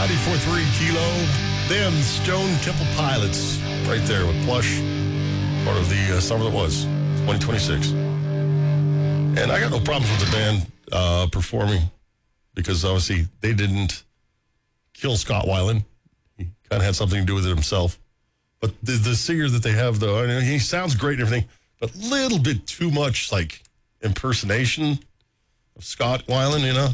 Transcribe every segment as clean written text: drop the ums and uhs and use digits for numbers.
94.3 Kilo. Them Stone Temple Pilots right there with Plush. Part of the summer that was, 2026. And I got no problems with the band performing because obviously they didn't kill Scott Weiland. He kind of had something to do with it himself. But the singer that they have, though, I mean, he sounds great and everything, but a little bit too much like impersonation of Scott Weiland, you know?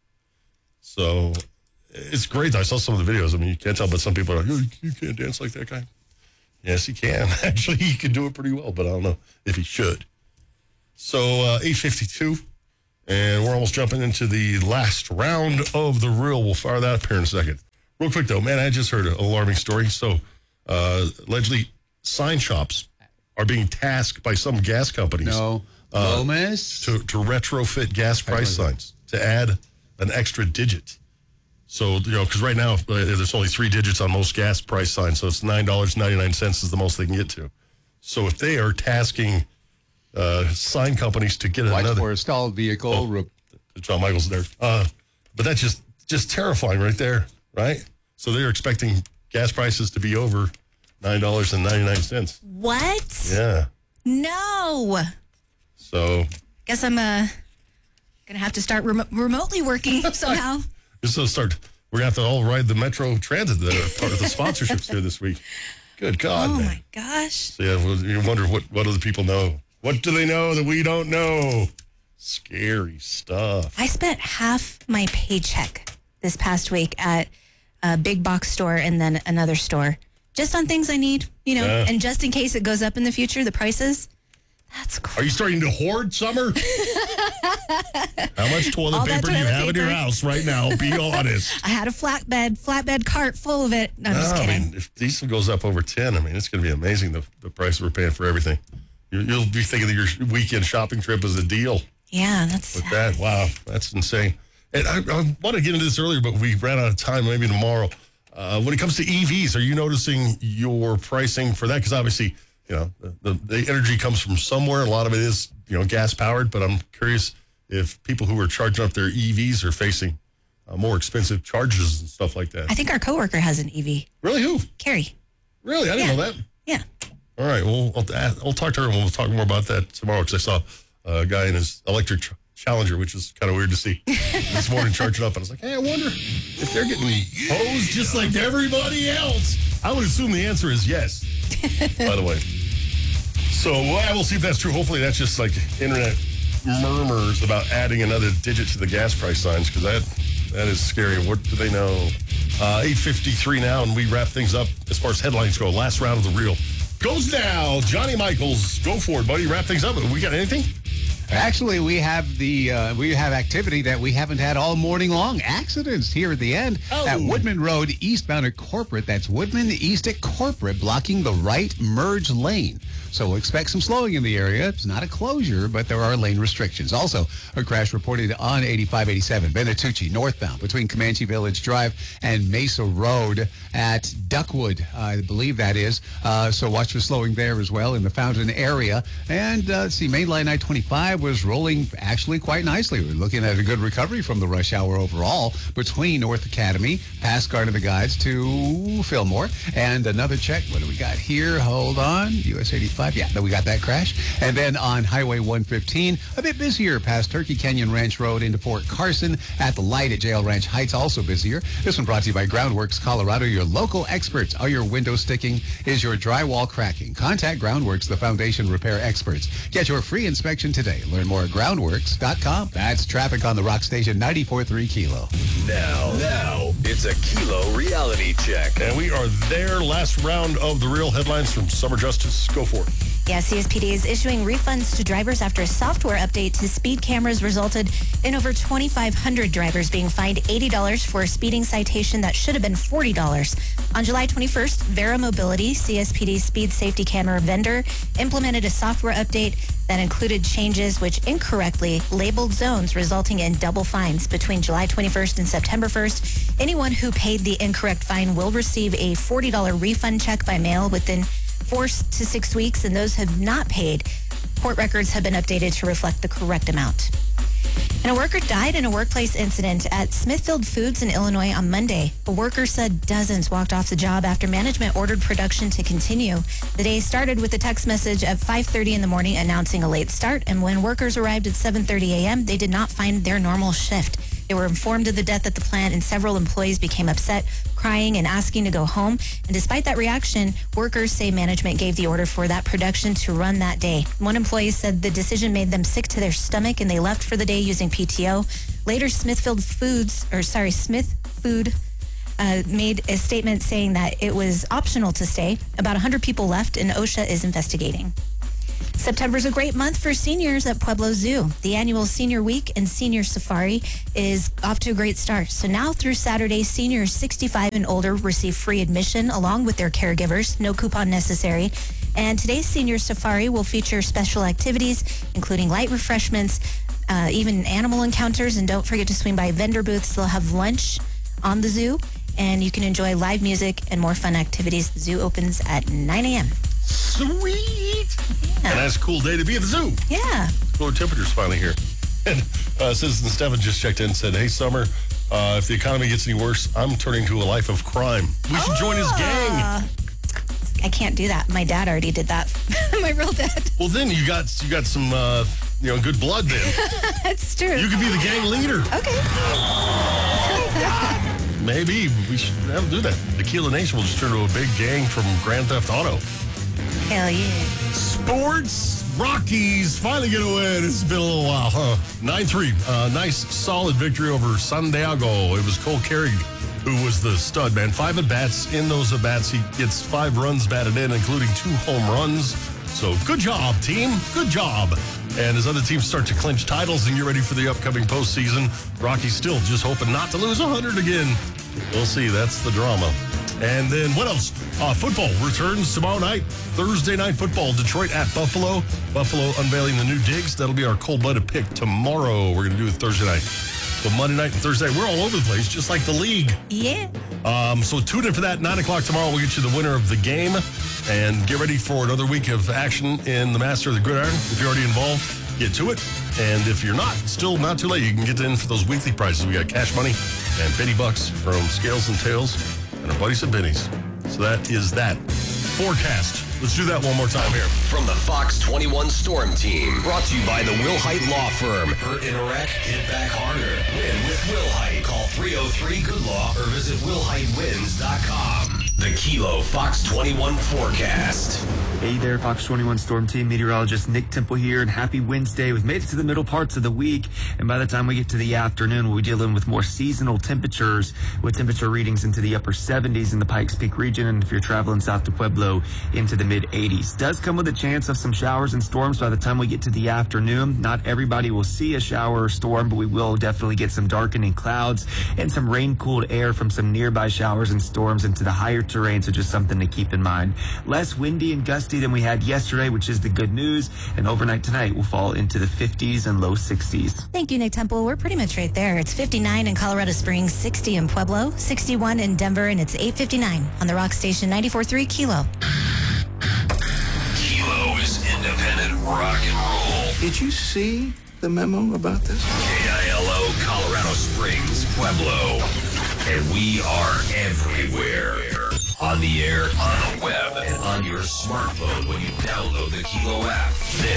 So it's great. I saw some of the videos. I mean, you can't tell, but some people are like, oh, you can't dance like that guy. Yes, he can. Actually, he can do it pretty well, but I don't know if he should. So 8:52, and we're almost jumping into the last round of the reel. We'll fire that up here in a second. Real quick, though, man, I just heard an alarming story. So allegedly, sign shops are being tasked by some gas companies Gomez? to retrofit gas price signs, to add an extra digit. So, you know, because right now there's only 3 digits on most gas price signs, so it's $9.99 is the most they can get to. So if they are tasking sign companies to get Watch another... for a stalled vehicle. John Michael's there. But that's just terrifying right there, right? So they're expecting gas prices to be over $9.99. What? Yeah. No. So... Guess I'm going to have to start remotely working somehow. So we're going to have to all ride the Metro Transit that are part of the sponsorships here this week. Good God, Oh, man. my gosh. So, yeah, well, you wonder what other people know. What do they know that we don't know? Scary stuff. I spent half my paycheck this past week at a big box store and then another store just on things I need, you know, and just in case it goes up in the future, the prices. That's crazy. Are you starting to hoard, Summer? How much toilet All that paper do you toilet have in your paper. house right now? Be honest. I had a flatbed cart full of it. No, I'm just kidding. I mean, if diesel goes up over 10, I mean, it's going to be amazing, the price we're paying for everything. You'll be thinking that your weekend shopping trip is a deal. Yeah, that's With that, wow, that's insane. And I want to get into this earlier, but we ran out of time, maybe tomorrow. When it comes to EVs, are you noticing your pricing for that? Because obviously, you know, the energy comes from somewhere. A lot of it is, you know, gas powered, but I'm curious if people who are charging up their EVs are facing more expensive charges and stuff like that. I think our coworker has an EV. Really? Who? Carrie. Really? I didn't know that. Yeah. All right. Well, I'll talk to her and we'll talk more about that tomorrow because I saw a guy in his electric Challenger, which is kind of weird to see this morning charging up. And I was like, hey, I wonder if they're getting hosed just like everybody else. I would assume the answer is yes, by the way. So we'll see if that's true. Hopefully that's just like internet murmurs about adding another digit to the gas price signs because that is scary. What do they know? 8:53 now, and we wrap things up as far as headlines go. Last round of the reel goes now. Johnny Michaels, go for it, buddy. Wrap things up. We got anything? Actually, we have activity that we haven't had all morning long. Accidents here at the end at Woodman Road, eastbound at Corporate. That's Woodman East at Corporate, blocking the right merge lane. So we'll expect some slowing in the area. It's not a closure, but there are lane restrictions. Also, a crash reported on 8587 Benatucci northbound between Comanche Village Drive and Mesa Road at Duckwood, I believe that is. So watch for slowing there as well in the Fountain area. And mainline I-25 was rolling actually quite nicely. We're looking at a good recovery from the rush hour overall between North Academy, past Garden of the Guides to Fillmore. And another check. What do we got here? Hold on. US 85. Yeah, we got that crash. And then on Highway 115, a bit busier past Turkey Canyon Ranch Road into Fort Carson. At the light at Jail Ranch Heights, also busier. This one brought to you by Groundworks Colorado, your local experts. Are your windows sticking? Is your drywall cracking? Contact Groundworks, the foundation repair experts. Get your free inspection today. Learn more at groundworks.com. That's traffic on the Rock Station 94.3 Kilo. Now, it's a Kilo reality check. And we are there. Last round of the real headlines from Summer Justice. Go for it. Yeah, CSPD is issuing refunds to drivers after a software update to speed cameras resulted in over 2,500 drivers being fined $80 for a speeding citation that should have been $40. On July 21st, Vera Mobility, CSPD's speed safety camera vendor, implemented a software update that included changes which incorrectly labeled zones, resulting in double fines between July 21st and September 1st. Anyone who paid the incorrect fine will receive a $40 refund check by mail within 4 to 6 weeks, and those have not paid, court records have been updated to reflect the correct amount. And a worker died in a workplace incident at Smithfield Foods in Illinois on Monday. A worker said dozens walked off the job after management ordered production to continue. The day started with a text message at 5:30 in the morning announcing a late start, and when workers arrived at 7:30 a.m., they did not find their normal shift. They were informed of the death at the plant, and several employees became upset, crying and asking to go home. And despite that reaction, workers say management gave the order for that production to run that day. One employee said the decision made them sick to their stomach, and they left for the day using PTO. Later, Smith Food made a statement saying that it was optional to stay. About 100 people left, and OSHA is investigating. September's a great month for seniors at Pueblo Zoo. The annual Senior Week and Senior Safari is off to a great start. So now through Saturday, seniors 65 and older receive free admission along with their caregivers. No coupon necessary. And today's Senior Safari will feature special activities, including light refreshments, even animal encounters. And don't forget to swing by vendor booths. They'll have lunch on the zoo, and you can enjoy live music and more fun activities. The zoo opens at 9 a.m. Sweet. Yeah. And that's a cool day to be at the zoo. Yeah. Cooler temperatures finally here. And Citizen Stephen just checked in and said, hey, Summer, if the economy gets any worse, I'm turning to a life of crime. We should join his gang. I can't do that. My dad already did that. My real dad. Well, then you got some good blood then. That's true. You could be the gang leader. Okay. Maybe we should do that. The Tequila Nation will just turn to a big gang from Grand Theft Auto. Hell yeah. Sports. Rockies finally get a win. It's been a little while, huh? 9-3. Nice, solid victory over San Diego. It was Cole Carrig who was the stud, man. 5 at-bats. In those at-bats, he gets 5 runs batted in, including 2 home runs. So good job, team. Good job. And as other teams start to clinch titles and get ready for the upcoming postseason, Rockies still just hoping not to lose 100 again. We'll see. That's the drama. And then what else? Football returns tomorrow night. Thursday night football. Detroit at Buffalo. Buffalo unveiling the new digs. That'll be our cold-blooded pick tomorrow. We're going to do it Thursday night. So Monday night and Thursday, we're all over the place, just like the league. Yeah. So tune in for that. 9 o'clock tomorrow. We'll get you the winner of the game. And get ready for another week of action in the Master of the Gridiron. If you're already involved, get to it. And if you're not, still not too late. You can get in for those weekly prizes. We got cash money and penny bucks from Scales and Tails and our buddies at Benny's. So that is that. Forecast. Let's do that one more time here. From the Fox 21 Storm Team. Brought to you by the Will Height Law Firm. Hurt in a wreck? Hit back harder. Win with Will Height. Call 303-GOOD-LAW or visit WillHeightWins.com. The Kilo Fox 21 Forecast. Hey there, Fox 21 Storm Team meteorologist Nick Temple here, and happy Wednesday. We've made it to the middle parts of the week, and by the time we get to the afternoon, we'll be dealing with more seasonal temperatures, with temperature readings into the upper 70s in the Pikes Peak region, and if you're traveling south to Pueblo, into the mid-80s. Does come with a chance of some showers and storms by the time we get to the afternoon. Not everybody will see a shower or storm, but we will definitely get some darkening clouds and some rain-cooled air from some nearby showers and storms into the higher terrain, so just something to keep in mind. Less windy and gusty than we had yesterday, which is the good news, and overnight tonight will fall into the 50s and low 60s. Thank you, Nick Temple. We're pretty much right there. It's 59 in Colorado Springs, 60 in Pueblo, 61 in Denver, and it's 8:59 on the Rock Station 94.3 Kilo. Kilo is independent rock and roll. Did you see the memo about this? KILO, Colorado Springs, Pueblo. And we are everywhere. On the air, on the web, and on your smartphone when you download the Kilo app. This